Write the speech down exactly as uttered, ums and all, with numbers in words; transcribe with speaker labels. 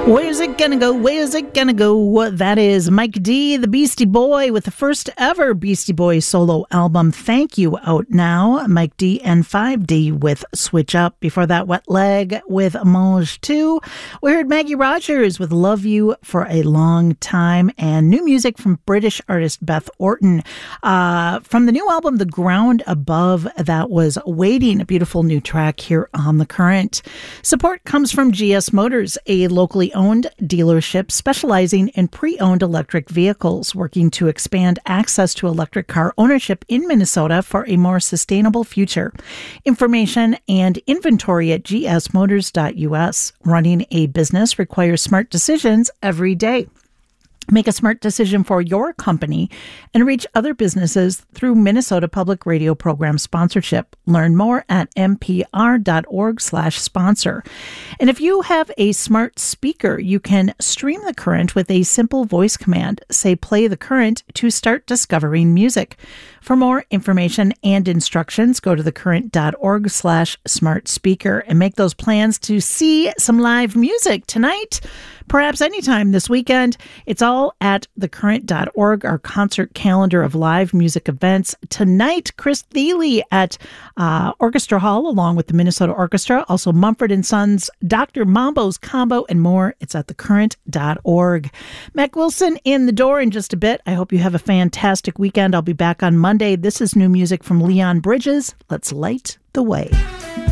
Speaker 1: Where's it gonna go? Where's it gonna go? That is Mike D, the Beastie Boy, with the first ever Beastie Boys solo album, Thank You, out now. Mike D and five D with Switch Up. Before that, Wet Leg with Mange two. We heard Maggie Rogers with Love You for a Long Time, and new music from British artist Beth Orton. Uh, from the new album, The Ground Above, that was Waiting, a beautiful new track here on The Current. Support comes from G S Motors, a locally owned dealership specializing in pre-owned electric vehicles, working to expand access to electric car ownership in Minnesota for a more sustainable future. Information and inventory at g s motors dot u s. Running a business requires smart decisions every day. Make a smart decision for your company and reach other businesses through Minnesota Public Radio program sponsorship. Learn more at m p r dot org slash sponsor. And if you have a smart speaker, you can stream The Current with a simple voice command. Say, play The Current to start discovering music. For more information and instructions, go to thecurrent.org slash smart speaker and make those plans to see some live music tonight, perhaps anytime this weekend. It's all at thecurrent dot org, our concert calendar of live music events. Tonight, Chris Thile at uh, Orchestra Hall, along with the Minnesota Orchestra, also Mumford and Sons, Doctor Mambo's Combo, and more. It's at thecurrent dot org. Mac Wilson in the door in just a bit. I hope you have a fantastic weekend. I'll be back on Monday. This is new music from Leon Bridges. Let's light the way.